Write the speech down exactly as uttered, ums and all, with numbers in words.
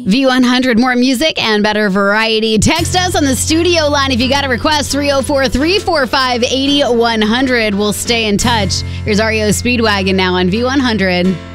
V one hundred, more music and better variety. Text us on the studio line if you got a request, three oh four, three four five, eight one zero zero. We'll stay in touch. Here's R E O Speedwagon now on V one hundred.